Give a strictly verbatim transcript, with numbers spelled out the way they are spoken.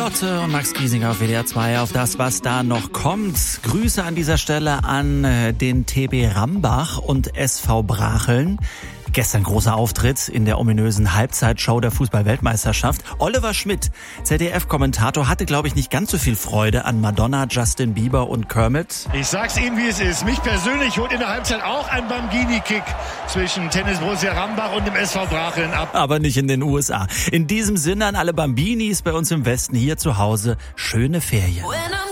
Lotte und Max Giesinger auf W D R zwei auf das, was da noch kommt. Grüße an dieser Stelle an den T B Rambach und S V Bracheln. Gestern großer Auftritt in der ominösen Halbzeitshow der Fußball-Weltmeisterschaft. Oliver Schmidt, Z D F-Kommentator, hatte, glaube ich, nicht ganz so viel Freude an Madonna, Justin Bieber und Kermit. Ich sag's Ihnen, wie es ist. Mich persönlich holt in der Halbzeit auch ein Bambini-Kick zwischen Tennis Borussia Rambach und dem S V Bracheln ab. Aber nicht in den U S A. In diesem Sinne an alle Bambinis bei uns im Westen, hier zu Hause, schöne Ferien.